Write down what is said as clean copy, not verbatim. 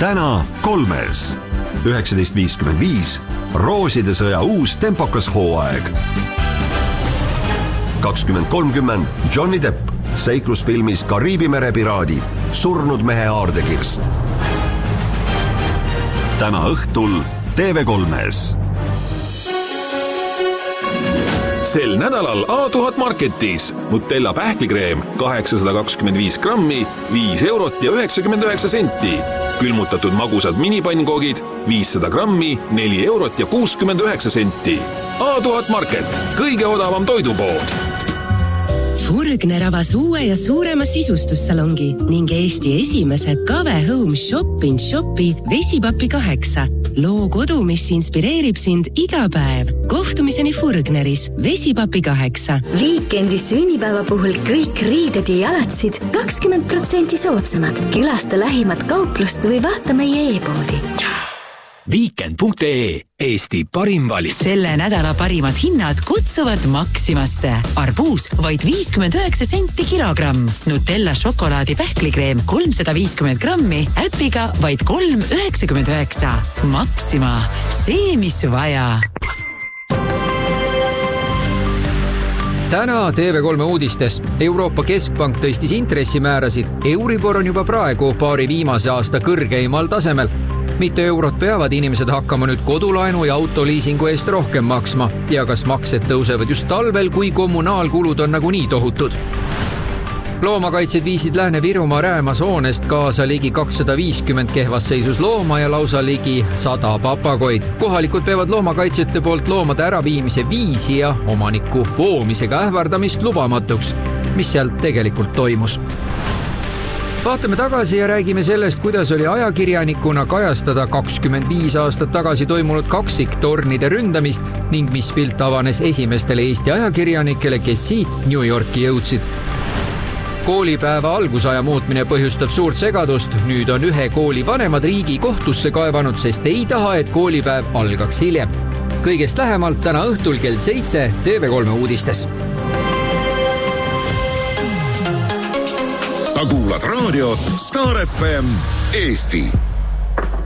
täna kolmes. 19.55 Rooside sõja uus tempokas hooaeg. 20.30 Johnny Depp seiklusfilmis Kariibi mere piraadid, surnud mehe aardekirst. Täna õhtul TV3-s. Sel nädalal A1000 Marketis Nutella pähklikreem 825 grammi, 5 eurot ja 99 senti. Külmutatud magusad minipannkogid 500 grammi, 4 eurot ja 69 senti. A1000 Market, kõige odavam toidupood. Furgner avas uue ja suurema sisustussalongi ning Eesti esimese Kave Home Shop-in-Shopi Vesipapi 8. Loo kodu, mis inspireerib sind iga päev. Kohtumiseni Furgneris Vesipapi 8. Viikendi sünnipäeva puhul kõik riided ja jalatsid 20% soodsamad. Külasta lähimat kauplust või vaata meie e-poodi. Weekend.ee, Eesti parim valik. Selle nädala parimad hinnad kutsuvad Maximasse. Arbuus vaid 59 senti kilogramm. Nutella šokolaadi pähklikreem 350 grammi, äpiga vaid 3,99. Maxima, see mis vaja. Täna TV3 uudistes. Euroopa Keskpank tõstis intressimäärasid. Euribor on juba praegu paari viimase aasta kõrgeimal tasemel. Mitte eurot peavad inimesed hakkama nüüd kodulaenu ja autoliisingu eest rohkem maksma ja kas maksed tõusevad just talvel, kui kommunaalkulud on nagunii tohutud. Loomakaitsed viisid Lääne-Virumaa Räämas hoonest kaasa ligi 250 kehvas seisus looma ja lausa ligi 100 papagoid. Kohalikud peavad loomakaitsjate poolt loomade äraviimise viisi ja omaniku poomisega ähvardamist lubamatuks. Mis seal tegelikult toimus? Vaatame tagasi ja räägime sellest, kuidas oli ajakirjanikuna kajastada 25 aastat tagasi toimunud kaksiktornide ründamist ning mis pilt avanes esimestele Eesti ajakirjanikele, kes siit New Yorki jõudsid. Koolipäeva algusaja muutmine põhjustab suurt segadust. Nüüd on ühe kooli vanemad riigi kohtusse kaevanud, sest ei taha, et koolipäev algaks hiljem. Kõigest lähemalt täna õhtul kell 7 TV3 uudistes. Sa kuulad raadiot Star FM Eesti.